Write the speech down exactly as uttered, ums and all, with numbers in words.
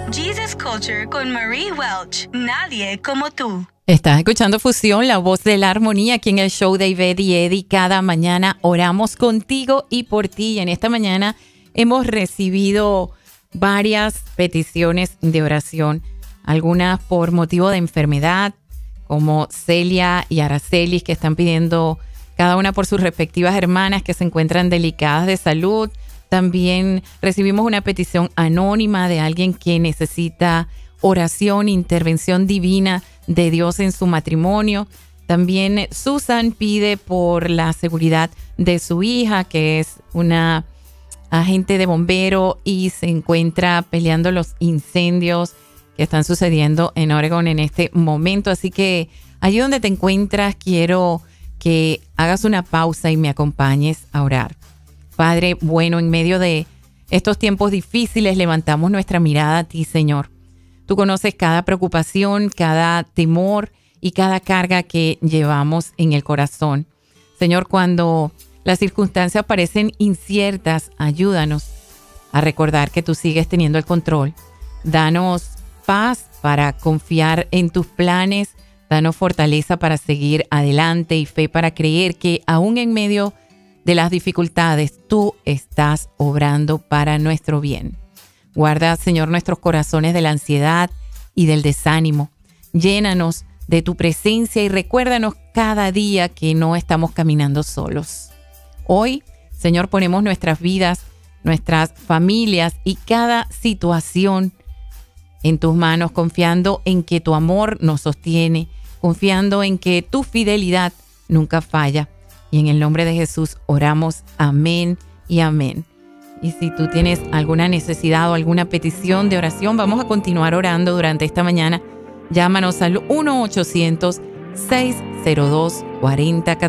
Jesus Culture con Marie Welch. Nadie como tú. Estás escuchando Fusión, la voz de la armonía, aquí en el show de Ivette y Eddie. Cada mañana oramos contigo y por ti. Y en esta mañana hemos recibido varias peticiones de oración. Algunas por motivo de enfermedad, como Celia y Aracelis, que están pidiendo cada una por sus respectivas hermanas que se encuentran delicadas de salud. También recibimos una petición anónima de alguien que necesita oración, intervención divina de Dios en su matrimonio. También Susan pide por la seguridad de su hija, que es una agente de bombero y se encuentra peleando los incendios que están sucediendo en Oregon en este momento. Así que allí donde te encuentras, quiero que hagas una pausa y me acompañes a orar. Padre bueno, en medio de estos tiempos difíciles, levantamos nuestra mirada a ti, Señor. Tú conoces cada preocupación, cada temor y cada carga que llevamos en el corazón. Señor, cuando las circunstancias parecen inciertas, ayúdanos a recordar que tú sigues teniendo el control. Danos paz para confiar en tus planes. Danos fortaleza para seguir adelante y fe para creer que aún en medio de las dificultades, tú estás obrando para nuestro bien. Guarda, Señor, nuestros corazones de la ansiedad y del desánimo. Llénanos de tu presencia y recuérdanos cada día que no estamos caminando solos. Hoy, Señor, ponemos nuestras vidas, nuestras familias y cada situación en tus manos, confiando en que tu amor nos sostiene, confiando en que tu fidelidad nunca falla. Y en el nombre de Jesús oramos. Amén y amén. Y si tú tienes alguna necesidad o alguna petición de oración, vamos a continuar orando durante esta mañana. Llámanos al uno ochocientos, seiscientos dos, cuarenta catorce.